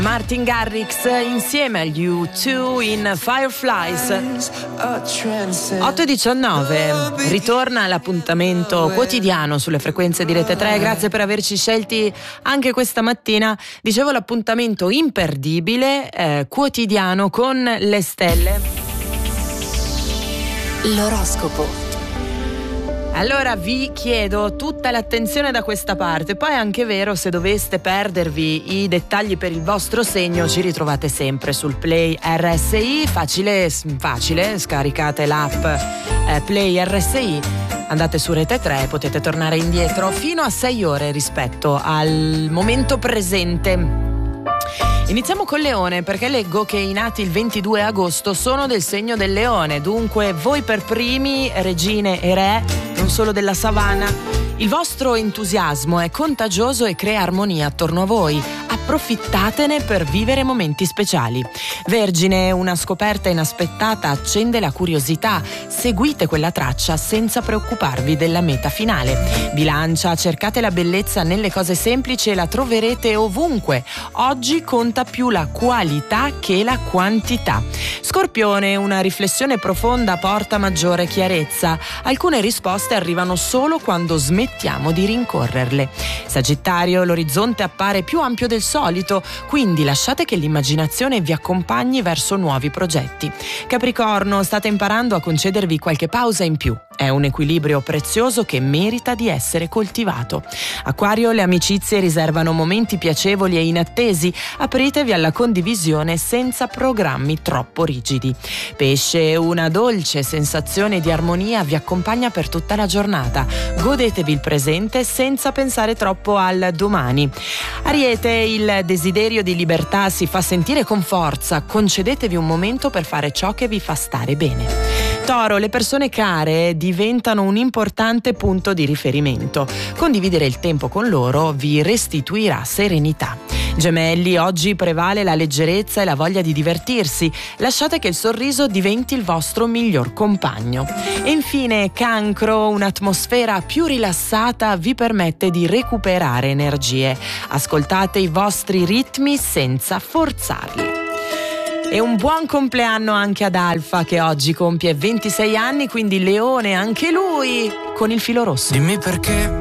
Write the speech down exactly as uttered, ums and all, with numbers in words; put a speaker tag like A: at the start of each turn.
A: Martin Garrix insieme agli U due in Fireflies. otto e diciannove, ritorna l'appuntamento quotidiano sulle frequenze di Rete tre. Grazie per averci scelti anche questa mattina. Dicevo, l'appuntamento imperdibile, eh, quotidiano con le stelle.
B: L'oroscopo.
A: Allora vi chiedo tutta l'attenzione da questa parte. Poi è anche vero, se doveste perdervi i dettagli per il vostro segno, ci ritrovate sempre sul Play R S I. Facile, facile, scaricate l'app eh, Play R S I, andate su Rete tre e potete tornare indietro fino a sei ore rispetto al momento presente. Iniziamo col Leone, perché leggo che i nati il ventidue agosto sono del segno del Leone. Dunque voi per primi, regine e re, non solo della savana. Il vostro entusiasmo è contagioso e crea armonia attorno a voi. Approfittatene per vivere momenti speciali. Vergine, una scoperta inaspettata accende la curiosità. Seguite quella traccia senza preoccuparvi della meta finale. Bilancia, cercate la bellezza nelle cose semplici e la troverete ovunque. Oggi conta più la qualità che la quantità. Scorpione, una riflessione profonda porta maggiore chiarezza. Alcune risposte arrivano solo quando smettiamo di rincorrerle. Sagittario, l'orizzonte appare più ampio del solito, quindi lasciate che l'immaginazione vi accompagni verso nuovi progetti. Capricorno, state imparando a concedervi qualche pausa in più. È un equilibrio prezioso che merita di essere coltivato. Acquario, le amicizie riservano momenti piacevoli e inattesi. Apritevi alla condivisione senza programmi troppo rigidi. Pesce, una dolce sensazione di armonia vi accompagna per tutta la giornata. Godetevi il presente senza pensare troppo al domani. Ariete, il desiderio di libertà si fa sentire con forza. Concedetevi un momento per fare ciò che vi fa stare bene. Toro, le persone care diventano un importante punto di riferimento. Condividere il tempo con loro vi restituirà serenità. Gemelli, oggi prevale la leggerezza e la voglia di divertirsi. Lasciate che il sorriso diventi il vostro miglior compagno. E infine, Cancro, un'atmosfera più rilassata vi permette di recuperare energie. Ascoltate i vostri ritmi senza forzarli. E un buon compleanno anche ad Alfa, che oggi compie ventisei anni, quindi Leone anche lui con il filo rosso.
C: Dimmi perché